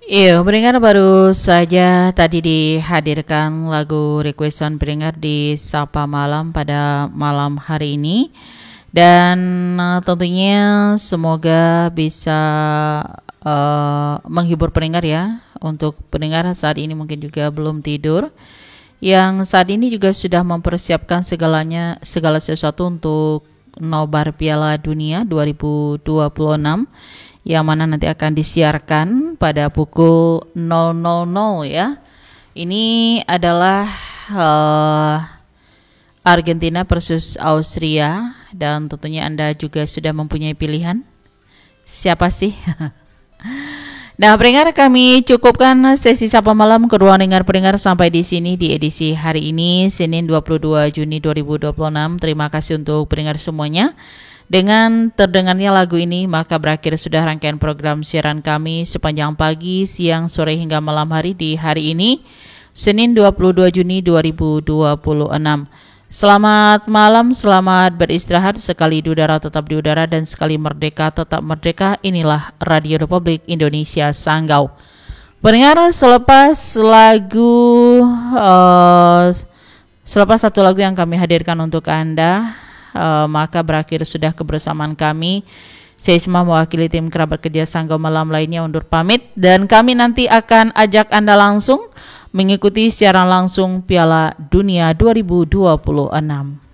Iya, pendengar baru saja tadi dihadirkan lagu requestan pendengar di Sapa Malam pada malam hari ini. Dan tentunya semoga bisa menghibur pendengar ya. Untuk pendengar saat ini mungkin juga belum tidur, yang saat ini juga sudah mempersiapkan segala sesuatu untuk nobar Piala Dunia 2026 yang mana nanti akan disiarkan pada pukul 0.00 ya. Ini adalah Argentina versus Austria, dan tentunya Anda juga sudah mempunyai pilihan siapa sih? Nah, pendengar, kami cukupkan sesi Sapa Malam kedua dengar pendengar sampai di sini di edisi hari ini Senin 22 Juni 2026. Terima kasih untuk pendengar semuanya. Dengan terdengarnya lagu ini, maka berakhir sudah rangkaian program siaran kami sepanjang pagi, siang, sore hingga malam hari di hari ini, Senin 22 Juni 2026. Selamat malam, selamat beristirahat, sekali di udara tetap di udara, dan sekali merdeka tetap merdeka. Inilah Radio Republik Indonesia Sanggau. Pendengar, selepas satu lagu yang kami hadirkan untuk Anda, maka berakhir sudah kebersamaan kami. Saya Isma mewakili tim kerabat kerja Sanggau Malam lainnya undur pamit, dan kami nanti akan ajak Anda langsung mengikuti siaran langsung Piala Dunia 2026.